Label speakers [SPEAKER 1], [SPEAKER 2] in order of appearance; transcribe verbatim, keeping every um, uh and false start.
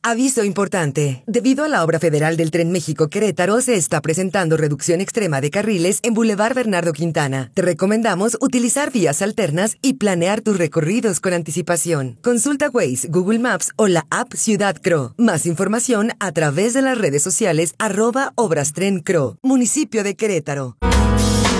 [SPEAKER 1] Aviso importante. Debido a la obra federal del Tren México-Querétaro, se está presentando reducción extrema de carriles en Boulevard Bernardo Quintana. Te recomendamos utilizar vías alternas y planear tus recorridos con anticipación. Consulta Waze, Google Maps o la app Ciudad Cro. Más información a través de las redes sociales arroba Obras Tren Cro, municipio de Querétaro.